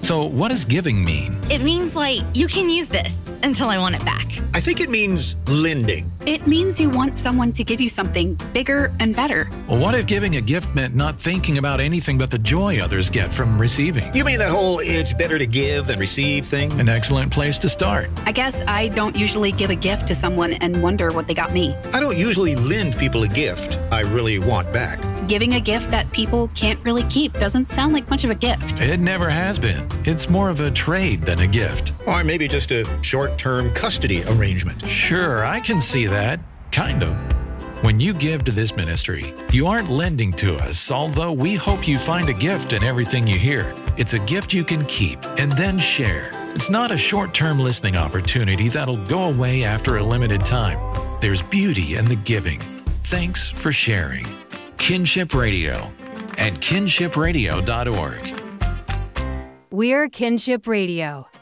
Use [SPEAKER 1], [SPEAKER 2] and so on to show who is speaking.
[SPEAKER 1] So what does giving mean?
[SPEAKER 2] It means, like, you can use this until I want it back.
[SPEAKER 3] I think it means lending.
[SPEAKER 4] It means you want someone to give you something bigger and better.
[SPEAKER 1] Well, what if giving a gift meant not thinking about anything but the joy others get from receiving?
[SPEAKER 3] You mean that whole it's better to give than receive thing?
[SPEAKER 1] An excellent place to start.
[SPEAKER 4] I guess I don't usually give a gift to someone and wonder what they got me.
[SPEAKER 3] I don't usually lend people a gift I really want back.
[SPEAKER 4] Giving a gift that people can't really keep doesn't sound like much of a gift.
[SPEAKER 1] It never has been. It's more of a trade than a gift.
[SPEAKER 3] Or maybe just a short-term custody arrangement.
[SPEAKER 1] Sure, I can see that. Kind of. When you give to this ministry, you aren't lending to us, although we hope you find a gift in everything you hear. It's a gift you can keep and then share. It's not a short-term listening opportunity that'll go away after a limited time. There's beauty in the giving. Thanks for sharing. Kinship Radio at kinshipradio.org.
[SPEAKER 5] We're Kinship Radio.